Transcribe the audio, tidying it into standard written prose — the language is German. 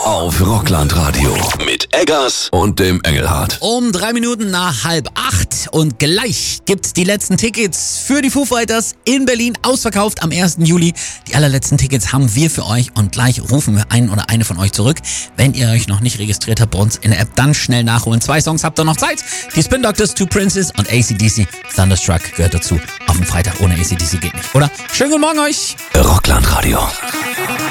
auf Rockland-Radio mit Eggers und dem Engelhardt. Um 3 Minuten nach 7:30 und gleich gibt's die letzten Tickets für die Foo Fighters in Berlin, ausverkauft am 1. Juli. Die allerletzten Tickets haben wir für euch und gleich rufen wir einen oder eine von euch zurück. Wenn ihr euch noch nicht registriert habt bei uns in der App, dann schnell nachholen. 2 Songs habt ihr noch Zeit. Die Spin Doctors, Two Princes und AC/DC. Thunderstruck gehört dazu. Auf dem Freitag ohne AC/DC geht nicht, oder? Schönen guten Morgen euch. Rockland-Radio.